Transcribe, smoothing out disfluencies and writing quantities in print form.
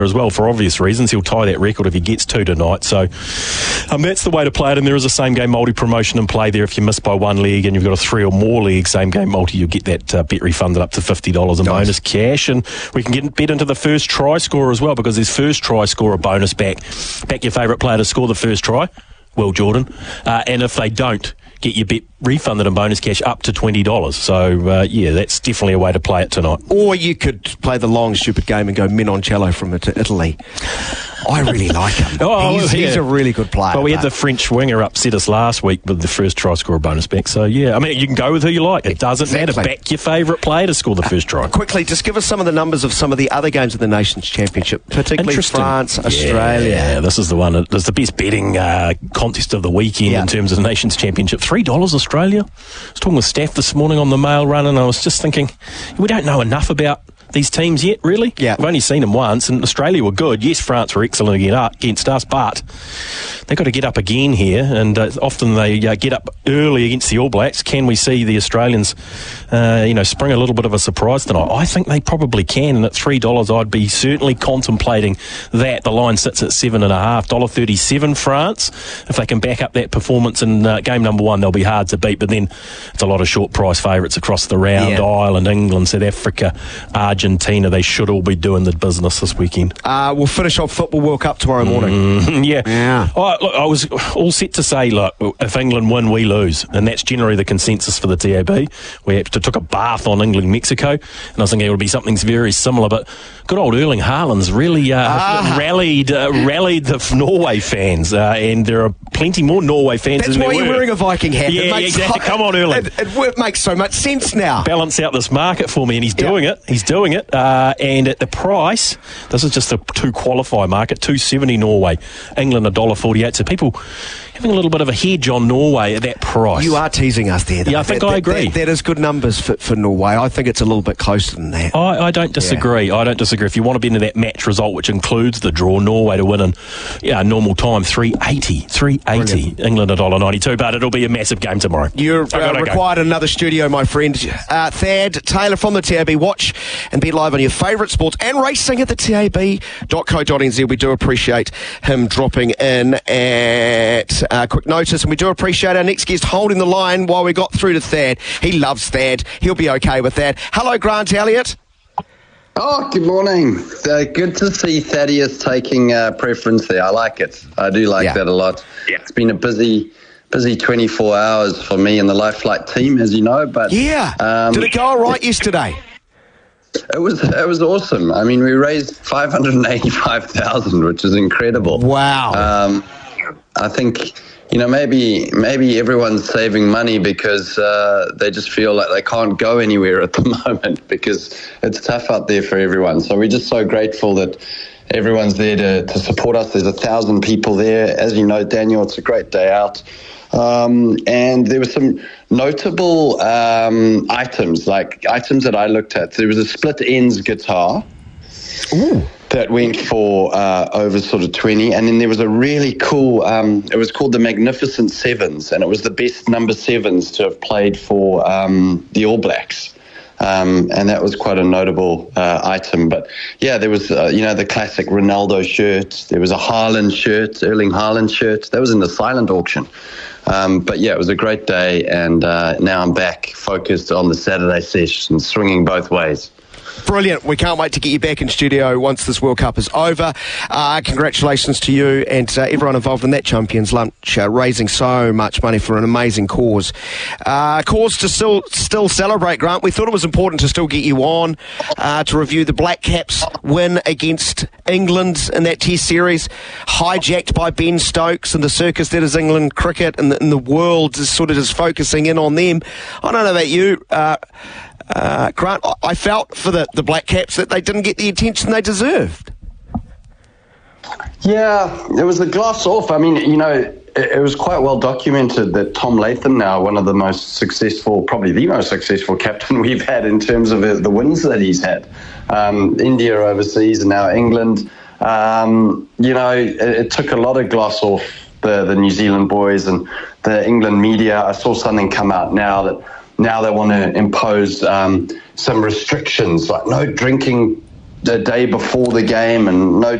as well, for obvious reasons. He'll tie that record if he gets 2 tonight. So that's the way to play it. And there is a same-game multi-promotion in play there. If you miss by 1 leg and you've got a 3 or more leg same-game multi, you'll get that bet refunded up to $50 in bonus cash. And we can bet into the first try scorer as well, because there's first try scorer bonus back. Back your favourite player to score the first try, Will Jordan. And if they don't, get your bet refunded in bonus cash up to $20. So, that's definitely a way to play it tonight. Or you could play the long, stupid game and go Minoncello from Italy. I really like him. He's a really good player. Well, we had the French winger upset us last week with the first try scorer bonus back. So, I mean, you can go with who you like. It doesn't matter. Back your favourite player to score the first try. Quickly, just give us some of the numbers of some of the other games of the Nations Championship, particularly France, Australia. Yeah, this is the one. It's the best betting contest of the weekend in terms of the Nations Championship. $3 Australia. I was talking with staff this morning on the mail run, and I was just thinking, we don't know enough about these teams yet, really. Yeah. We've only seen them once, and Australia were good. Yes, France were excellent against us, but they've got to get up again here, and often they get up early against the All Blacks. Can we see the Australians, spring a little bit of a surprise tonight? I think they probably can, and at $3, I'd be certainly contemplating that. The line sits at $7.5, $1.37 France. If they can back up that performance in game number 1, they'll be hard to beat, but then it's a lot of short price favourites across the round. Ireland, England, South Africa, Argentina, they should all be doing the business this weekend. We'll finish off Football World Cup tomorrow morning. Yeah. I was all set to say, look, if England win, we lose. And that's generally the consensus for the TAB. We took a bath on England-Mexico, and I was thinking it would be something very similar. But good old Erling Haaland's really rallied the Norway fans. And there are plenty more Norway fans That's than there were. That's why you're wearing a Viking hat. Yeah, exactly. Come on, Erling. It makes so much sense now. Balance out this market for me, and he's doing it. He's doing it. And at the price, this is just a 2 qualify market, $2.70 Norway, England $1.48. So people having a little bit of a hedge on Norway at that price. You are teasing us there, though. Yeah, I think I agree. That is good numbers for Norway. I think it's a little bit closer than that. I don't disagree. I don't disagree. If you want to be into that match result, which includes the draw, Norway to win in normal time, $3.80. England $1.92, but it'll be a massive game tomorrow. You're required another studio, my friend. Thad Taylor from the TAB. Watch and be live on your favourite sports and racing at the tab.co.nz. We do appreciate him dropping in at quick notice, and we do appreciate our next guest holding the line while we got through to Thad. He loves Thad. He'll be okay with that. Hello, Grant Elliott. Oh, good morning. Good to see Thaddeus taking preference there. I like it. I do like that a lot. Yeah. It's been a busy 24 hours for me and the Life Flight team, as you know. But did it go all right yesterday? It was awesome. I mean, we raised $585,000, which is incredible. Wow. I think, maybe everyone's saving money because they just feel like they can't go anywhere at the moment because it's tough out there for everyone. So we're just so grateful that everyone's there to support us. There's 1,000 people there. As you know, Daniel, it's a great day out. And there were some notable items that I looked at. There was a split ends guitar. Ooh. That went for over sort of 20, and then there was a really cool, it was called the Magnificent Sevens, and it was the best number 7s to have played for the All Blacks. And that was quite a notable item. But yeah, there was, the classic Ronaldo shirt. There was a Haaland shirt, Erling Haaland shirt. That was in the silent auction. But yeah, it was a great day, and now I'm back focused on the Saturday session, swinging both ways. Brilliant. We can't wait to get you back in studio once this World Cup is over. Congratulations to you and everyone involved in that Champions Lunch, raising so much money for an amazing cause. Cause to still celebrate, Grant. We thought it was important to still get you on to review the Black Caps win against England in that Test series, hijacked by Ben Stokes and the circus that is England cricket, and the world is sort of just focusing in on them. I don't know about you, Grant, I felt for the Black Caps that they didn't get the attention they deserved. Yeah, it was a glass off. I mean, it was quite well documented that Tom Latham, now one of the most successful, probably the most successful captain we've had in terms of the wins that he's had. India overseas and now England. It took a lot of gloss off the New Zealand boys and the England media. I saw something come out now they want to impose some restrictions, like no drinking the day before the game and no